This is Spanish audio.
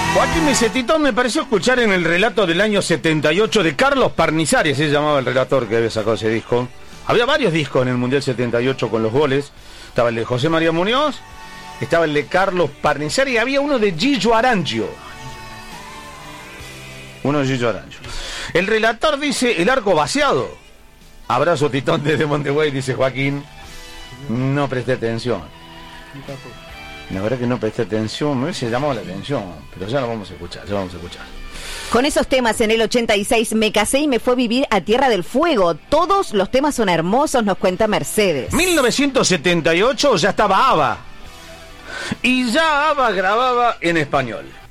Joaquín Mesetitón me pareció escuchar en el relato del año 78 de Carlos Parnizari, así se llamaba el relator que había sacado ese disco. Había varios discos en el Mundial 78 con los goles. Estaba el de José María Muñoz, estaba el de Carlos Parnizari y había uno de Gillo Arangio. El relator dice, el arco vaciado. Abrazo Titón desde Montevideo, dice Joaquín. No presté atención. La verdad que no presté atención, me hubiese llamado la atención, pero ya lo vamos a escuchar, Con esos temas en el 86 me casé y me fue a vivir a Tierra del Fuego. Todos los temas son hermosos, nos cuenta Mercedes. 1978 ya estaba ABBA. Y ya ABBA grababa en español.